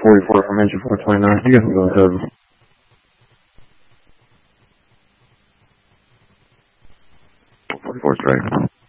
44 from engine 429. You guys can go ahead. 44 straight.